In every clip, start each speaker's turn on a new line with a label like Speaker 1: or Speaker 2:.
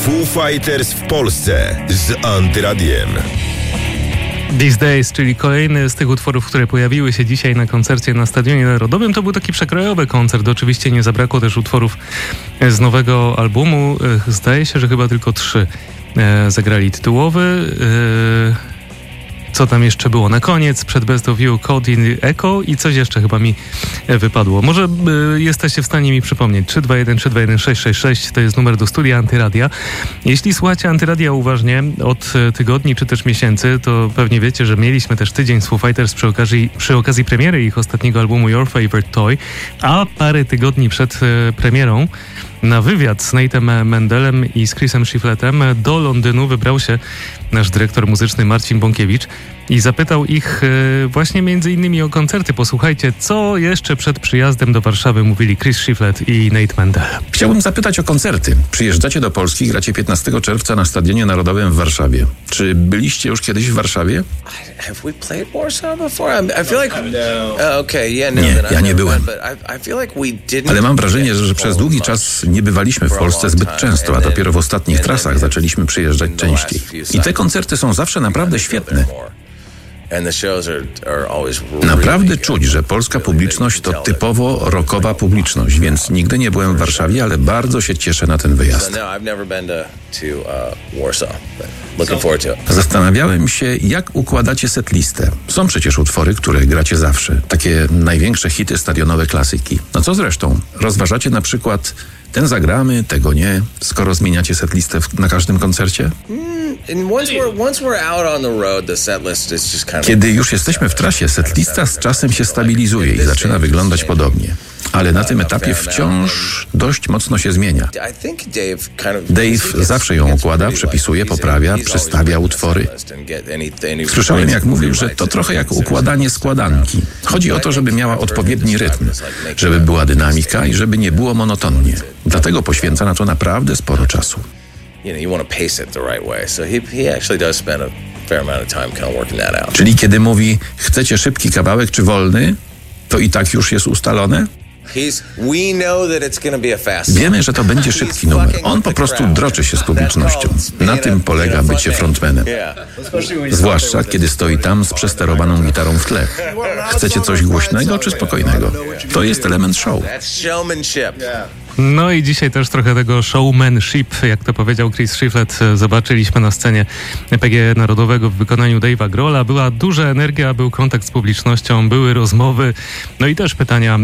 Speaker 1: Foo Fighters w Polsce z Antyradiem.
Speaker 2: These Days, czyli kolejny z tych utworów, które pojawiły się dzisiaj na koncercie na Stadionie Narodowym. To był taki przekrojowy koncert. Oczywiście nie zabrakło też utworów z nowego albumu. Zdaje się, że chyba tylko 3 zagrali tytułowy. Co tam jeszcze było na koniec? Przed Best of You, Code in Echo i coś jeszcze chyba mi wypadło. Może jesteście w stanie mi przypomnieć. 321-321-666 to jest numer do studia Antyradia. Jeśli słuchacie Antyradia uważnie od tygodni czy też miesięcy, to pewnie wiecie, że mieliśmy też tydzień z Foo Fighters przy okazji premiery ich ostatniego albumu Your Favorite Toy, a parę tygodni przed premierą na wywiad z Nate'em Mendelem i z Chrisem Shiflettem do Londynu wybrał się nasz dyrektor muzyczny Marcin Bąkiewicz i zapytał ich właśnie między innymi o koncerty. Posłuchajcie, co jeszcze przed przyjazdem do Warszawy mówili Chris Shiflett i Nate Mendel.
Speaker 3: Chciałbym zapytać o koncerty. Przyjeżdżacie do Polski, gracie 15 czerwca na Stadionie Narodowym w Warszawie. Czy byliście już kiedyś w Warszawie?
Speaker 4: Have we played Warsaw before? I feel like... Okay, yeah, no.
Speaker 3: Nie, ja nie byłem. Ale mam wrażenie, że przez długi czas nie bywaliśmy w Polsce zbyt często, a dopiero w ostatnich trasach zaczęliśmy przyjeżdżać częściej. I te koncerty są zawsze naprawdę świetne. Naprawdę czuć, że polska publiczność to typowo rockowa publiczność, więc nigdy nie byłem w Warszawie, ale bardzo się cieszę na ten wyjazd. Zastanawiałem się, jak układacie setlistę. Są przecież utwory, które gracie zawsze. Takie największe hity, stadionowe klasyki. No co zresztą? Rozważacie na przykład ten zagramy, tego nie, skoro zmieniacie setlistę na każdym koncercie? Kiedy już jesteśmy w trasie, setlista z czasem się stabilizuje i zaczyna wyglądać podobnie. Ale na tym etapie wciąż dość mocno się zmienia. Dave zawsze ją układa, przepisuje, poprawia, przestawia utwory. Słyszałem, jak mówił, że to trochę jak układanie składanki. Chodzi o to, żeby miała odpowiedni rytm, żeby była dynamika i żeby nie było monotonnie. Dlatego poświęca na to naprawdę sporo czasu. Czyli kiedy mówi, chcecie szybki kawałek czy wolny, to i tak już jest ustalone? Wiemy, że to będzie szybki numer. On po prostu droczy się z publicznością. Na tym polega bycie frontmanem. Zwłaszcza, kiedy stoi tam z przesterowaną gitarą w tle. Chcecie coś głośnego czy spokojnego? To jest element show.
Speaker 2: No i dzisiaj też trochę tego showmanship, jak to powiedział Chris Shiflett, zobaczyliśmy na scenie PG Narodowego w wykonaniu Dave'a Grohla. Była duża energia, był kontakt z publicznością, były rozmowy, no i też pytania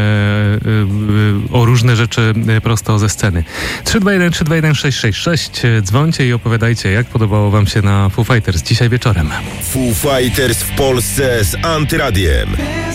Speaker 2: o różne rzeczy prosto ze sceny. 321-321-666. Dzwońcie i opowiadajcie, jak podobało wam się na Foo Fighters dzisiaj wieczorem.
Speaker 1: Foo Fighters w Polsce z Antyradiem.